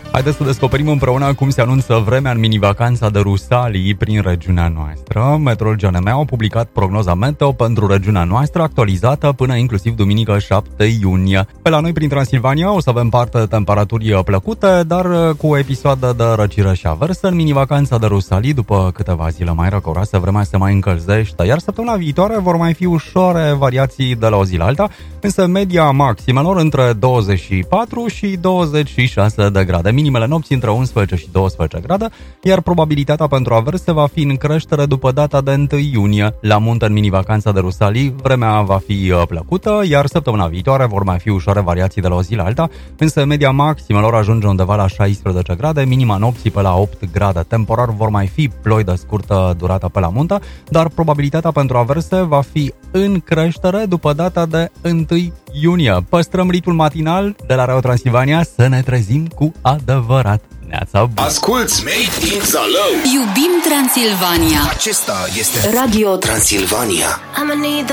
Haideți să descoperim împreună cum se anunță vremea în mini-vacanța de Rusalii prin regiunea noastră. Meteorologii ANM au publicat prognoza meteo pentru regiunea noastră, actualizată până inclusiv duminică 7 iunie. Pe la noi, prin Transilvania, o să avem parte de temperaturi plăcute, dar cu o episoadă de răcire și aversă. În mini-vacanța de Rusalii, după câteva zile mai răcoroase, vremea se mai încălzește, iar săptămâna viitoare vor mai fi ușoare variații de la o zi la alta, însă media maximelor între 24 și 26 de grade. Minimele nopții între 11 și 12 grade, iar probabilitatea pentru averse va fi în creștere după data de 1 iunie. La munte, în mini-vacanța de Rusalii, vremea va fi plăcută, iar săptămâna viitoare vor mai fi ușoare variații de la o zi la alta, însă media maximelor ajunge undeva la 16 grade, minima nopții pe la 8 grade. Temporar vor mai fi ploi de scurtă durată pe la munte, dar probabilitatea pentru averse va fi în creștere după data de 1 iunie. Păstrăm ritmul matinal de la Radio Transilvania să ne trezim cu adevărat. Neața bună! Asculți Made in Zalău! Iubim Transilvania! Acesta este Radio Transilvania.